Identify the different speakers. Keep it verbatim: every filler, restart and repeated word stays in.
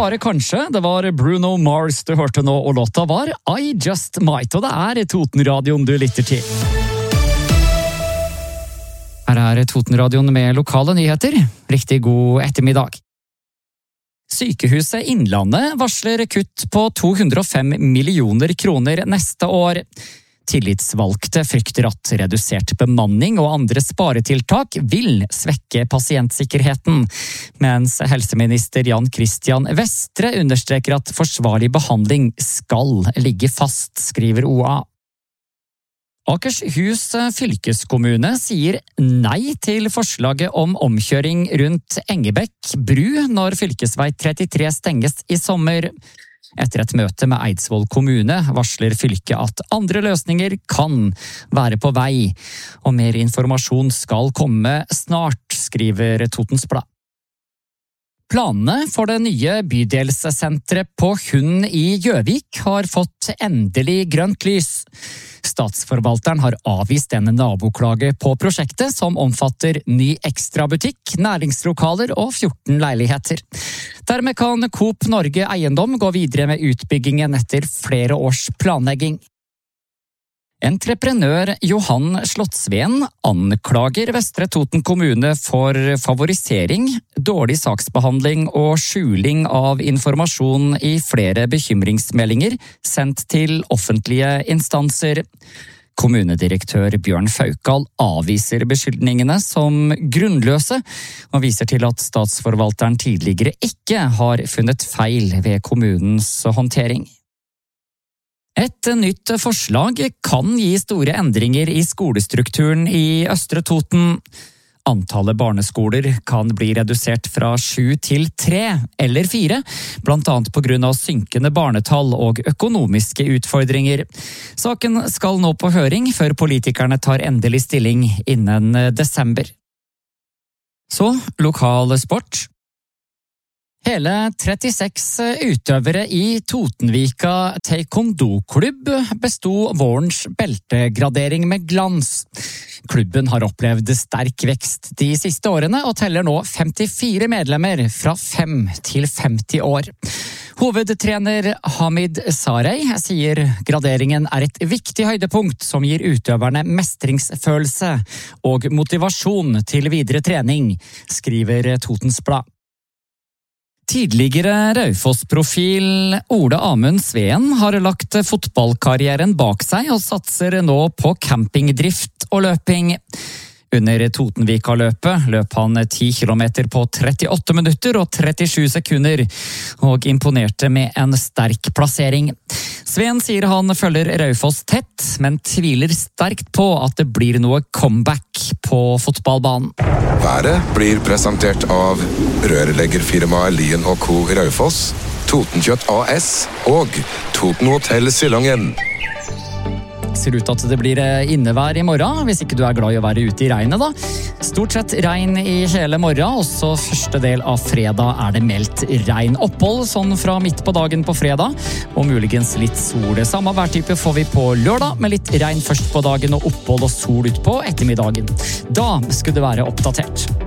Speaker 1: bare kanskje. Det var Bruno Mars du hørte nå, og låta var I Just Might, og det er Totenradioen du lytter til. Her er Totenradioen med lokale nyheter. Riktig god ettermiddag. Sykehuset Innlandet varsler kutt på to hundre og fem millioner kroner neste år. Tillitsvalgte frykter at redusert bemanning og andre sparetiltak vil svekke pasientsikkerheten, mens helseminister Jan Christian Vestre understreker at forsvarlig behandling skal ligge fast, skriver O A. Akershus fylkeskommune sier nei til forslaget om omkjøring rundt Engebekk bru når fylkesvei trettitre stenges i sommer. Etter et møte med Eidsvoll kommune varsler fylket at andre løsninger kan være på vei, og mer informasjon skal komme snart, skriver Totens Blad. Planene for det nye bydelssentret på Hund i Gjøvik har fått endelig grønt lys. Statsforvalteren har avvist en naboklage på prosjektet som omfatter ny ekstrabutikk, næringslokaler og fjorten leiligheter. Dermed kan Coop Norge Eiendom gå videre med utbyggingen etter flere års planlegging. Entreprenør Johan Slottsveen anklager Vestre Toten kommune for favorisering, dårlig saksbehandling og skjuling av informasjon i flere bekymringsmeldinger sendt til offentlige instanser. Kommunedirektør Bjørn Faukal avviser beskyldningene som grunnløse, og viser til at statsforvalteren tidligere ikke har funnet feil ved kommunens håndtering. Et nytt forslag kan gi store endringer i skolestrukturen i Østre Toten. Antallet barneskoler kan bli redusert fra sju til tre eller fire, blant annet på grunn av synkende barnetall og økonomiske utfordringer. Saken skal nå på høring før politikerne tar endelig stilling innen desember. Så, lokal sport. Hele trettiseks utøvere i Totenvika taekwondo-klubb besto vårens beltegradering med glans. Klubben har opplevd sterk vekst de siste årene og teller nå femtifire medlemmer fra fem til femti år. Hovedtrener Hamid Sarey sier graderingen er et viktig høydepunkt som gir utøverne mestringsfølelse og motivasjon til videre trening, skriver Totens Blad. Tidligere Raufoss-profil Ole Amund Sveen har lagt fotballkarrieren bak seg og satser nå på campingdrift og løping. Under Totenvika-løpet løp han ti kilometer på trettiåtte minutter og trettisju sekunder, og imponerte med en sterk plassering. Sveen sier han følger Raufoss tett, men tviler sterkt på at det blir noe comeback på fotballbanen.
Speaker 2: Været blir presentert av rørleggerfirmaet Lien og Co. Raufoss, Totenkjøtt A S og Toten Hotel Silongen.
Speaker 1: Ser ut at det blir innevær i morgen, hvis ikke du er glad i å være ute i regnet da. Stort sett regn i hele morgen, også første del av fredag er det meldt regn. Opphold sånn fra midt på dagen på fredag, og muligens litt sol. Samme værtype får vi på lørdag, med litt regn først på dagen og opphold og sol ut på ettermiddagen. Da skulle det være oppdatert.